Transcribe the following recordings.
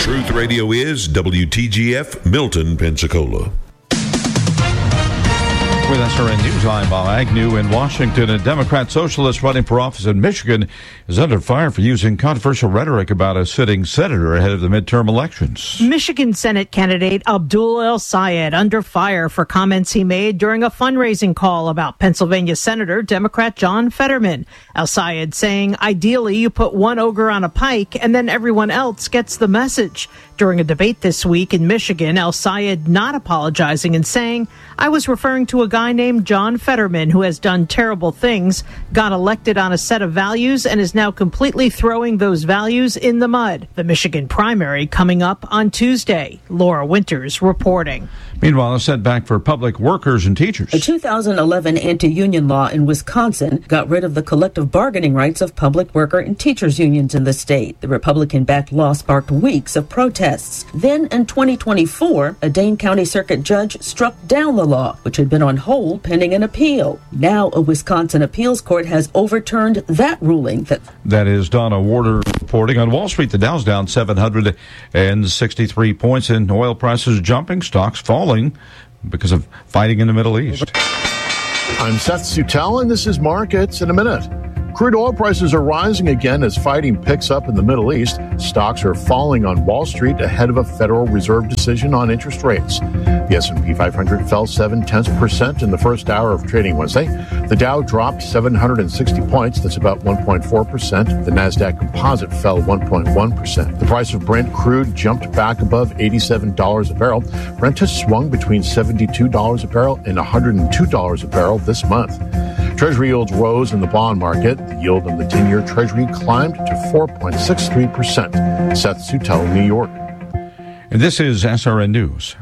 Truth Radio is WTGF Milton, Pensacola. With SRN News, I'm Bob Agnew in Washington. A Democrat socialist running for office in Michigan is under fire for using controversial rhetoric about a sitting senator ahead of the midterm elections. Michigan Senate candidate Abdul El-Sayed under fire for comments he made during a fundraising call about Pennsylvania Senator Democrat John Fetterman. El-Sayed saying, ideally, you put one ogre on a pike and then everyone else gets the message. During a debate this week in Michigan, El-Sayed not apologizing and saying, I was referring to a guy named John Fetterman who has done terrible things, got elected on a set of values, and is now completely throwing those values in the mud. The Michigan primary coming up on Tuesday. Laura Winters reporting. Meanwhile, a setback for public workers and teachers. A 2011 anti-union law in Wisconsin got rid of the collective bargaining rights of public worker and teachers unions in the state. The Republican-backed law sparked weeks of protests. Then, in 2024, a Dane County Circuit judge struck down the law, which had been on hold pending an appeal. Now, a Wisconsin appeals court has overturned that ruling. That is Donna Warder reporting. On Wall Street, the Dow's down 763 points, and oil prices jumping, stocks falling because of fighting in the Middle East. I'm Seth Sutel, and this is Markets in a Minute. Crude oil prices are rising again as fighting picks up in the Middle East. Stocks are falling on Wall Street ahead of a Federal Reserve decision on interest rates. The S&P 500 fell 0.7% in the first hour of trading Wednesday. The Dow dropped 760 points. That's about 1.4%. The Nasdaq Composite fell 1.1%. The price of Brent crude jumped back above $87 a barrel. Brent has swung between $72 a barrel and $102 a barrel this month. Treasury yields rose in the bond market. The yield on the 10-year Treasury climbed to 4.63%. Seth Sutel, New York. And this is SRN News.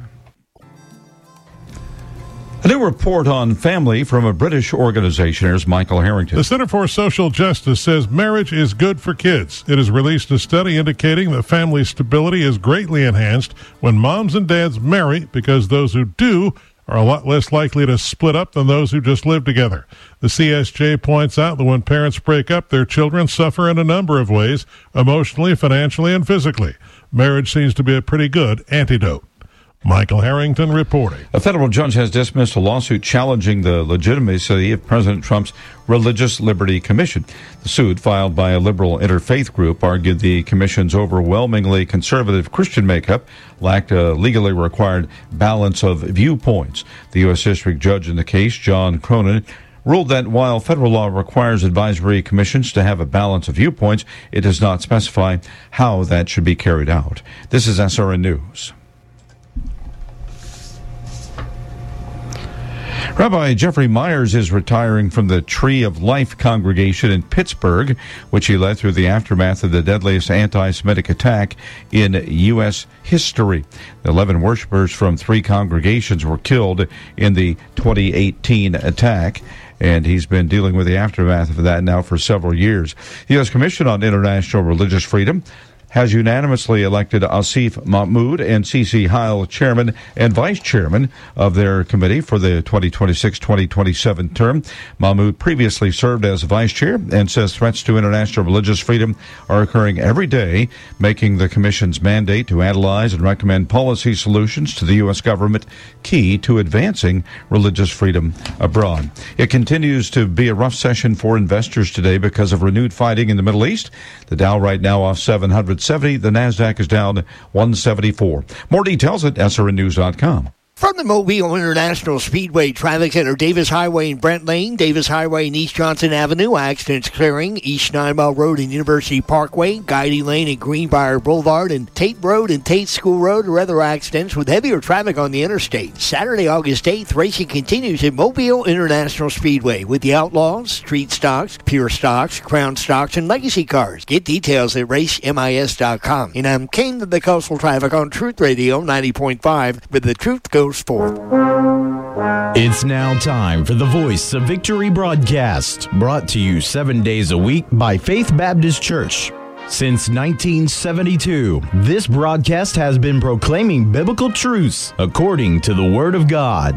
A new report on family from a British organization. Here's Michael Harrington. The Center for Social Justice says marriage is good for kids. It has released a study indicating that family stability is greatly enhanced when moms and dads marry, because those who do are a lot less likely to split up than those who just live together. The CSJ points out that when parents break up, their children suffer in a number of ways, emotionally, financially, and physically. Marriage seems to be a pretty good antidote. Michael Harrington reporting. A federal judge has dismissed a lawsuit challenging the legitimacy of President Trump's Religious Liberty Commission. The suit, filed by a liberal interfaith group, argued the commission's overwhelmingly conservative Christian makeup lacked a legally required balance of viewpoints. The U.S. District Judge in the case, John Cronin, ruled that while federal law requires advisory commissions to have a balance of viewpoints, it does not specify how that should be carried out. This is SRN News. Rabbi Jeffrey Myers is retiring from the Tree of Life congregation in Pittsburgh, which he led through the aftermath of the deadliest anti-Semitic attack in U.S. history. 11 worshipers from 3 congregations were killed in the 2018 attack, and he's been dealing with the aftermath of that now for several years. The U.S. Commission on International Religious Freedom has unanimously elected Asif Mahmoud and C.C. Heil chairman and vice chairman of their committee for the 2026-2027 term. Mahmoud previously served as vice chair and says threats to international religious freedom are occurring every day, making the commission's mandate to analyze and recommend policy solutions to the U.S. government key to advancing religious freedom abroad. It continues to be a rough session for investors today because of renewed fighting in the Middle East. The Dow right now off 770. The Nasdaq is down 174. More details at srnnews.com. From the Mobile International Speedway Traffic Center, Davis Highway and Brent Lane, Davis Highway and East Johnson Avenue, accidents clearing, East 9 Mile Road and University Parkway, Guiding Lane and Greenbrier Boulevard, and Tate Road and Tate School Road are other accidents with heavier traffic on the interstate. Saturday, August 8th, racing continues at Mobile International Speedway with the Outlaws, Street Stocks, Pure Stocks, Crown Stocks, and Legacy Cars. Get details at racemis.com. And I'm Kane of the Coastal Traffic on Truth Radio 90.5, where the truth goes forth. It's now time for the Voice of Victory broadcast, brought to you 7 days a week by Faith Baptist Church. Since 1972, this broadcast has been proclaiming biblical truths according to the Word of God.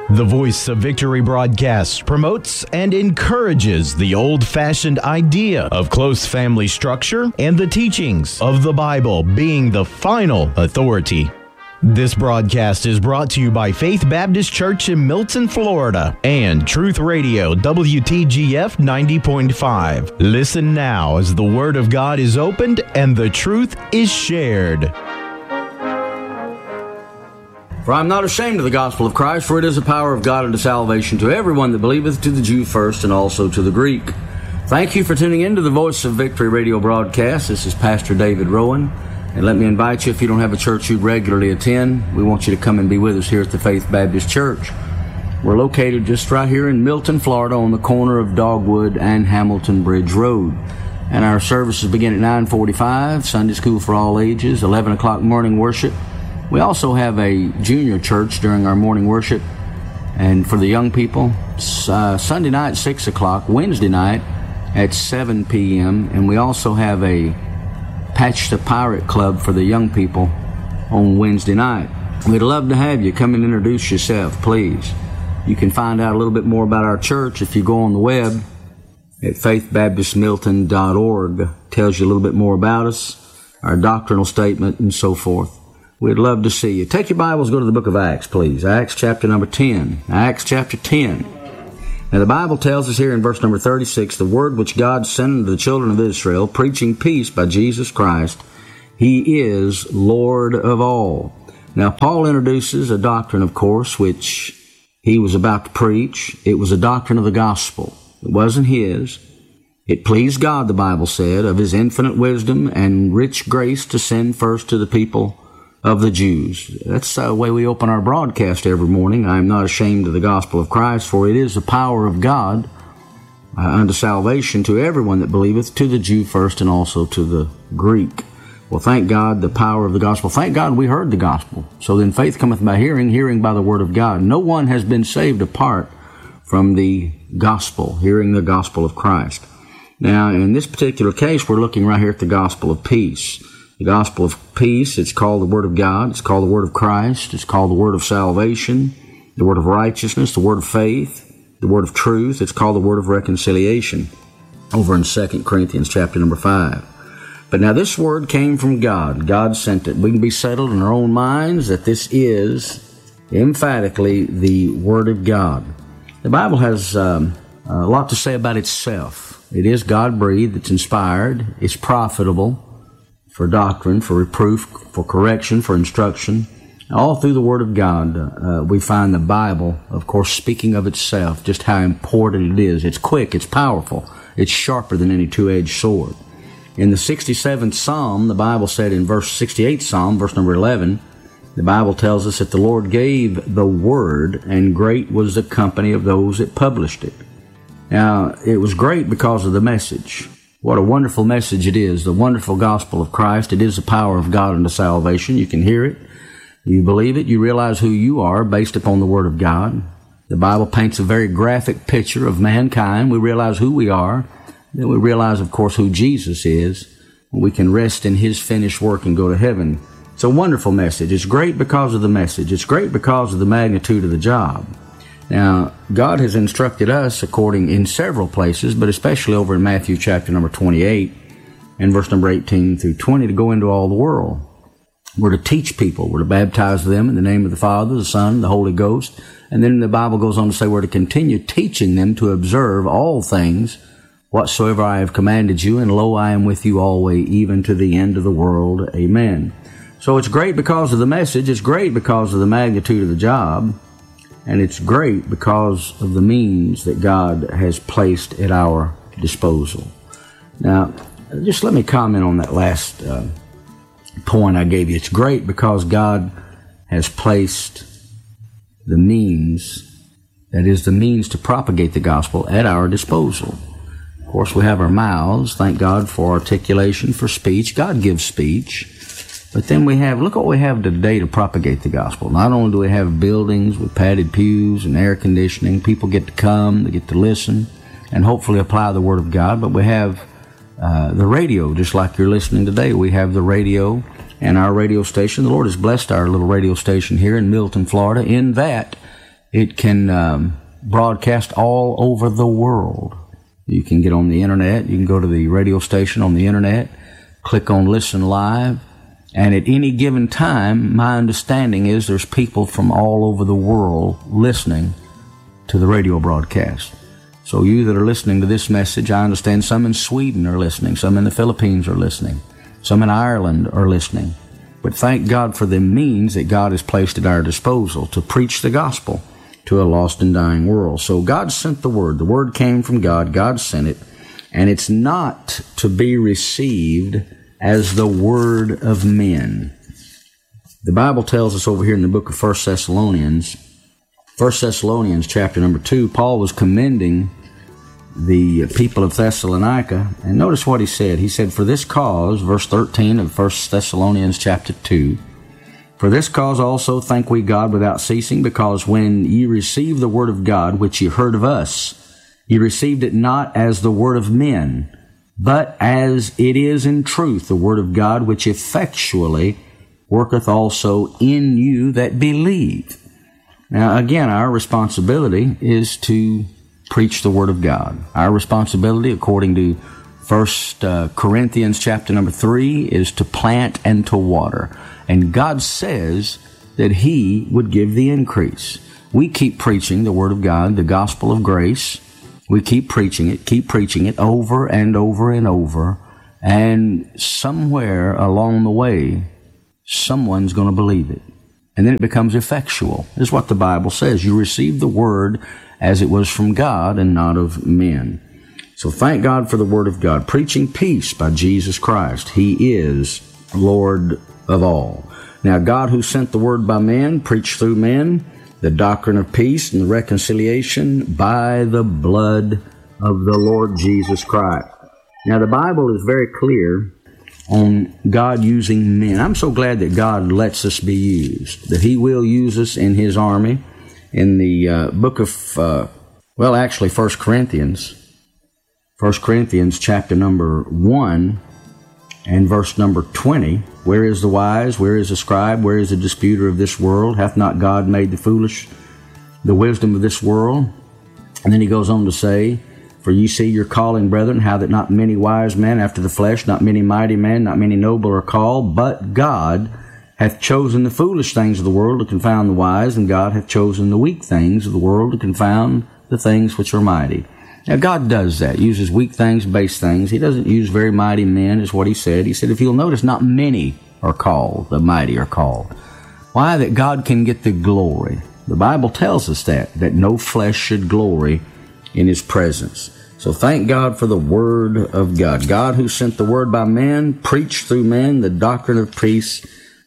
The Voice of Victory broadcast promotes and encourages the old-fashioned idea of close family structure and the teachings of the Bible being the final authority. This broadcast is brought to you by Faith Baptist Church in Milton, Florida, and Truth Radio WTGF 90.5. Listen now as the Word of God is opened and the truth is shared. For I am not ashamed of the gospel of Christ, for it is the power of God unto salvation to everyone that believeth, to the Jew first, and also to the Greek. Thank you for tuning in to the Voice of Victory radio broadcast. This is Pastor David Rowan. And let me invite you, if you don't have a church you regularly attend, we want you to come and be with us here at the Faith Baptist Church. We're located just right here in Milton, Florida, on the corner of Dogwood and Hamilton Bridge Road. And our services begin at 9:45, Sunday school for all ages, 11 o'clock morning worship. We also have a junior church during our morning worship. And for the young people, Sunday night, 6 o'clock, Wednesday night at 7 p.m. And we also have a Patch the Pirate Club for the young people on Wednesday night. We'd love to have you. Come and introduce yourself, please. You can find out a little bit more about our church if you go on the web at faithbaptistmilton.org. Tells you a little bit more about us, our doctrinal statement, and so forth. We'd love to see you. Take your Bibles, go to the book of Acts, please. Acts chapter number 10. Acts chapter 10. Now the Bible tells us here in verse number 36, the word which God sent unto the children of Israel, preaching peace by Jesus Christ, He is Lord of all. Now Paul introduces a doctrine, of course, which he was about to preach. It was a doctrine of the gospel. It wasn't his. It pleased God, the Bible said, of His infinite wisdom and rich grace to send first to the people of the Jews. That's the way we open our broadcast every morning. I am not ashamed of the gospel of Christ, for it is the power of God unto salvation to everyone that believeth, to the Jew first and also to the Greek. Well, thank God, the power of the gospel. Thank God we heard the gospel. So then faith cometh by hearing, hearing by the word of God. No one has been saved apart from the gospel, hearing the gospel of Christ. Now, in this particular case, we're looking right here at the gospel of peace. The gospel of peace, it's called the Word of God, it's called the Word of Christ, it's called the Word of salvation, the Word of righteousness, the Word of faith, the Word of truth, it's called the Word of reconciliation, over in 2 Corinthians chapter number 5. But now this Word came from God. God sent it. We can be settled in our own minds that this is emphatically the Word of God. The Bible has a lot to say about itself. It is God-breathed, it's inspired, it's profitable for doctrine, for reproof, for correction, for instruction. All through the Word of God, we find the Bible, of course, speaking of itself, just how important it is. It's quick, it's powerful, it's sharper than any two-edged sword. In the 67th Psalm, the Bible said in verse 68th Psalm, verse number 11, the Bible tells us that the Lord gave the Word, and great was the company of those that published it. Now, it was great because of the message. What a wonderful message it is, the wonderful gospel of Christ. It is the power of God unto salvation. You can hear it. You believe it. You realize who you are based upon the Word of God. The Bible paints a very graphic picture of mankind. We realize who we are. Then we realize, of course, who Jesus is. We can rest in His finished work and go to heaven. It's a wonderful message. It's great because of the message. It's great because of the magnitude of the job. Now, God has instructed us according in several places, but especially over in Matthew chapter number 28 and verse number 18 through 20 to go into all the world. We're to teach people. We're to baptize them in the name of the Father, the Son, the Holy Ghost. And then the Bible goes on to say we're to continue teaching them to observe all things whatsoever I have commanded you, and lo, I am with you always, even to the end of the world. Amen. So it's great because of the message. It's great because of the magnitude of the job. And it's great because of the means that God has placed at our disposal. Now, just let me comment on that last point I gave you. It's great because God has placed the means, that is the means to propagate the gospel, at our disposal. Of course, we have our mouths. Thank God for articulation, for speech. God gives speech. But then we have, look what we have today to propagate the gospel. Not only do we have buildings with padded pews and air conditioning, people get to come, they get to listen, and hopefully apply the Word of God, but we have the radio, just like you're listening today. We have the radio and our radio station. The Lord has blessed our little radio station here in Milton, Florida, in that It can broadcast all over the world. You can get on the internet. You can go to the radio station on the internet, click on Listen Live, and at any given time, my understanding is there's people from all over the world listening to the radio broadcast. So you that are listening to this message, I understand some in Sweden are listening, some in the Philippines are listening, some in Ireland are listening. But thank God for the means that God has placed at our disposal to preach the gospel to a lost and dying world. So God sent the Word. The Word came from God. God sent it. And it's not to be received as the word of men. The Bible tells us over here in the book of 1 Thessalonians chapter number 2, Paul was commending the people of Thessalonica. And notice what he said. He said, for this cause, verse 13 of 1 Thessalonians chapter 2, for this cause also thank we God without ceasing, because when ye received the word of God, which ye heard of us, ye received it not as the word of men, but as it is in truth the word of God, which effectually worketh also in you that believe. Now again, our responsibility is to preach the word of God. Our responsibility, according to 1 Corinthians chapter number 3, is to plant and to water. And God says that He would give the increase. We keep preaching the Word of God, the gospel of grace. We keep preaching it over and over and over. And somewhere along the way, someone's going to believe it. And then it becomes effectual, is what the Bible says. You receive the Word as it was from God and not of men. So thank God for the Word of God. Preaching peace by Jesus Christ. He is Lord of all. Now, God who sent the Word by man, preached through men, the doctrine of peace and reconciliation by the blood of the Lord Jesus Christ. Now, the Bible is very clear on God using men. I'm so glad that God lets us be used, that He will use us in His army. In the book of, 1 Corinthians chapter number 1 and verse number 20, where is the wise, where is the scribe, where is the disputer of this world? Hath not God made the foolish the wisdom of this world? And then he goes on to say, for ye see your calling, brethren, how that not many wise men after the flesh, not many mighty men, not many noble are called, but God hath chosen the foolish things of the world to confound the wise, and God hath chosen the weak things of the world to confound the things which are mighty. Now, God does that, uses weak things, base things. He doesn't use very mighty men, is what He said. He said, if you'll notice, not many are called, the mighty are called. Why? That God can get the glory. The Bible tells us that no flesh should glory in His presence. So thank God for the Word of God. God who sent the Word by man, preached through men the doctrine of peace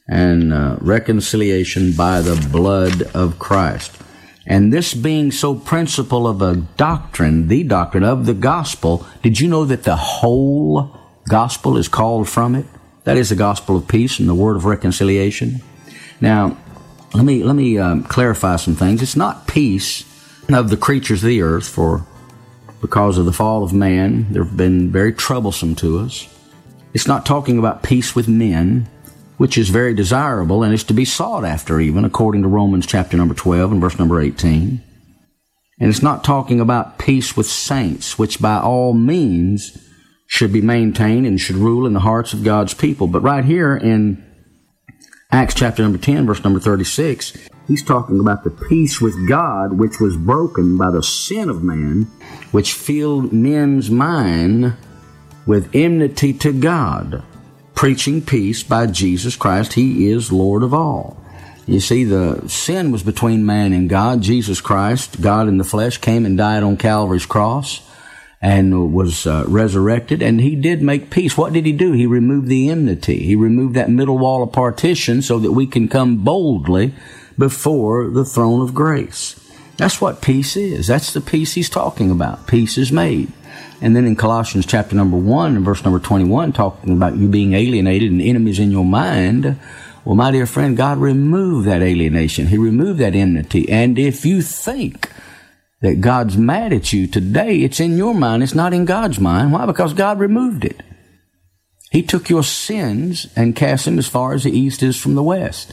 and reconciliation by the blood of Christ. And this being so principal of a doctrine, the doctrine of the gospel, did you know that the whole gospel is called from it? That is the gospel of peace and the word of reconciliation. Now, let me clarify some things. It's not peace of the creatures of the earth, for because of the fall of man, they've been very troublesome to us. It's not talking about peace with men, which is very desirable and is to be sought after even, according to Romans chapter number 12 and verse number 18. And it's not talking about peace with saints, which by all means should be maintained and should rule in the hearts of God's people. But right here in Acts chapter number 10, verse number 36, he's talking about the peace with God, which was broken by the sin of man, which filled men's mind with enmity to God. Preaching peace by Jesus Christ. He is Lord of all. You see, the sin was between man and God. Jesus Christ, God in the flesh, came and died on Calvary's cross and was resurrected, and He did make peace. What did He do? He removed the enmity. He removed that middle wall of partition so that we can come boldly before the throne of grace. That's what peace is. That's the peace He's talking about. Peace is made. And then in Colossians chapter number 1 and verse number 21, talking about you being alienated and enemies in your mind. Well, my dear friend, God removed that alienation. He removed that enmity. And if you think that God's mad at you today, it's in your mind. It's not in God's mind. Why? Because God removed it. He took your sins and cast them as far as the east is from the west.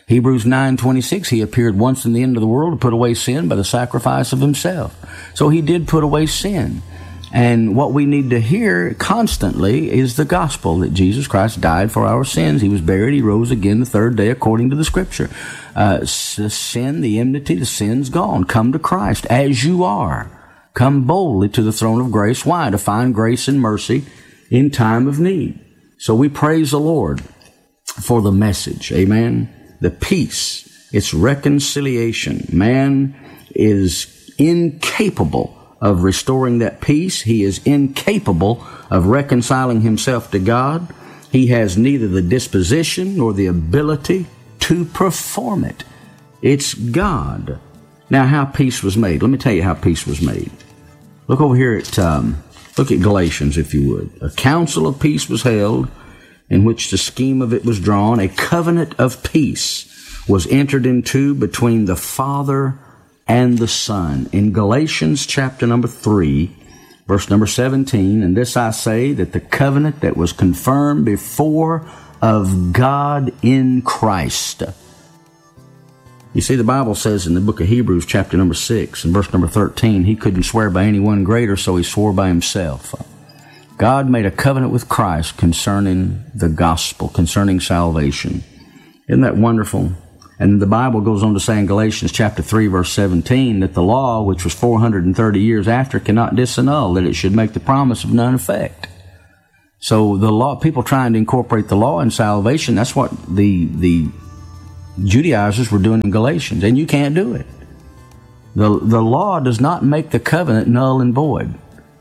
Hebrews 9:26, he appeared once in the end of the world to put away sin by the sacrifice of himself. So he did put away sin. And what we need to hear constantly is the gospel that Jesus Christ died for our sins. He was buried. He rose again the third day according to the Scripture. Sin, the enmity, the sin's gone. Come to Christ as you are. Come boldly to the throne of grace. Why? To find grace and mercy in time of need. So we praise the Lord for the message. Amen. The peace. It's reconciliation. Man is incapable of restoring that peace. He is incapable of reconciling himself to God. He has neither the disposition nor the ability to perform it. It's God. Now, how peace was made. Let me tell you how peace was made. Look over here at, look at Galatians, if you would. A council of peace was held, in which the scheme of it was drawn. A covenant of peace was entered into between the Father and the Son. In Galatians chapter number 3, verse number 17, and this I say, that the covenant that was confirmed before of God in Christ. You see, the Bible says in the book of Hebrews chapter number 6 and verse number 13, he couldn't swear by anyone greater, so he swore by himself. God made a covenant with Christ concerning the gospel, concerning salvation. Isn't that wonderful? And the Bible goes on to say in Galatians chapter 3, verse 17, that the law, which was 430 years after, cannot disannul, that it should make the promise of none effect. So the law, people trying to incorporate the law in salvation, that's what the Judaizers were doing in Galatians, and you can't do it. The law does not make the covenant null and void.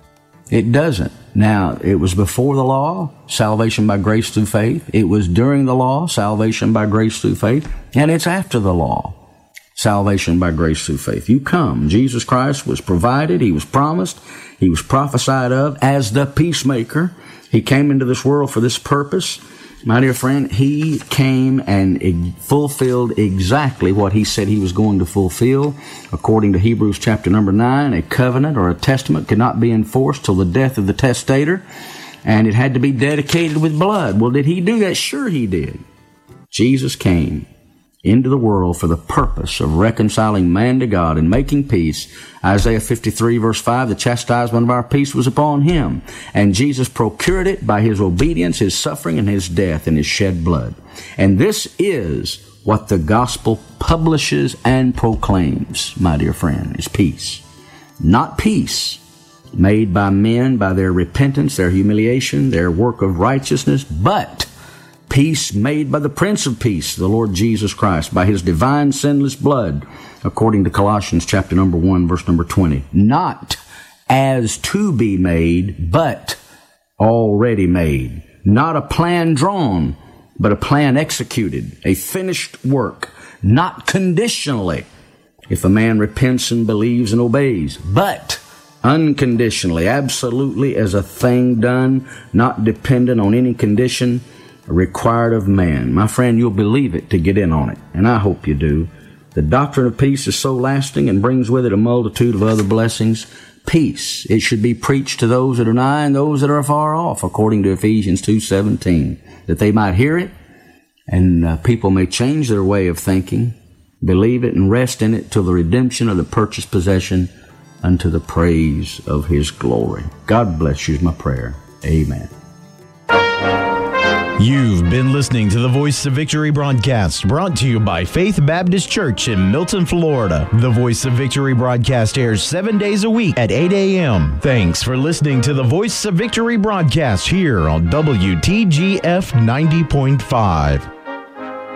It doesn't. Now, it was before the law, salvation by grace through faith. It was during the law, salvation by grace through faith. And it's after the law, salvation by grace through faith. You come. Jesus Christ was provided. He was promised. He was prophesied of as the peacemaker. He came into this world for this purpose. My dear friend, he came and fulfilled exactly what he said he was going to fulfill. According to Hebrews chapter number 9, a covenant or a testament could not be enforced till the death of the testator, and it had to be dedicated with blood. Well, did he do that? Sure he did. Jesus came into the world for the purpose of reconciling man to God and making peace. Isaiah 53 verse 5, the chastisement of our peace was upon him. And Jesus procured it by his obedience, his suffering, and his death, and his shed blood. And this is what the gospel publishes and proclaims, my dear friend, is peace. Not peace made by men by their repentance, their humiliation, their work of righteousness, but peace made by the Prince of Peace, the Lord Jesus Christ, by his divine sinless blood, according to Colossians chapter number 1, verse number 20. Not as to be made, but already made. Not a plan drawn, but a plan executed, a finished work, not conditionally, if a man repents and believes and obeys, but unconditionally, absolutely as a thing done, not dependent on any condition required of man. My friend, you'll believe it to get in on it, and I hope you do. The doctrine of peace is so lasting and brings with it a multitude of other blessings. Peace, it should be preached to those that are nigh and those that are far off, according to Ephesians 2:17, that they might hear it, and people may change their way of thinking, believe it, and rest in it till the redemption of the purchased possession unto the praise of his glory. God bless you is my prayer. Amen. You've been listening to the Voice of Victory broadcast, brought to you by Faith Baptist Church in Milton, Florida. The Voice of Victory broadcast airs 7 days a week at 8 a.m. Thanks for listening to the Voice of Victory broadcast here on WTGF 90.5.